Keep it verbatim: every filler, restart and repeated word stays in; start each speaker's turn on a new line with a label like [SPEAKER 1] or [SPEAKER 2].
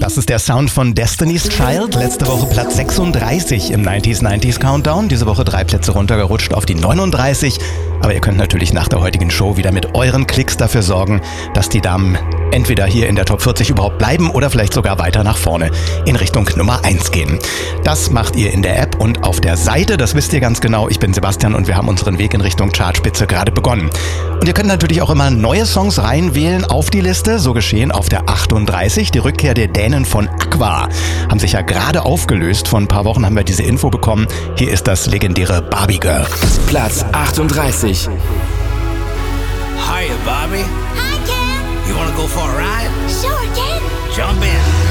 [SPEAKER 1] Das ist der Sound von Destiny's Child. Letzte Woche Platz sechsunddreißig im neunziger neunzig Countdown. Diese Woche drei Plätze runtergerutscht auf die neununddreißig. Aber ihr könnt natürlich nach der heutigen Show wieder mit euren Klicks dafür sorgen, dass die Damen entweder hier in der Top vierzig überhaupt bleiben oder vielleicht sogar weiter nach vorne in Richtung Nummer eins gehen. Das macht ihr in der App und auf der Seite, das wisst ihr ganz genau. Ich bin Sebastian und wir haben unseren Weg in Richtung Chartspitze gerade begonnen. Und ihr könnt natürlich auch immer neue Songs reinwählen auf die Liste. So geschehen auf der achtunddreißig. Die Rückkehr der Dänen von Aqua haben sich ja gerade aufgelöst. Vor ein paar Wochen haben wir diese Info bekommen. Hier ist das legendäre Barbie Girl.
[SPEAKER 2] Platz achtunddreißig.
[SPEAKER 3] Hiya, Bobby.
[SPEAKER 4] Hi, Ken.
[SPEAKER 3] You wanna go for a ride?
[SPEAKER 4] Sure, Ken.
[SPEAKER 3] Jump in.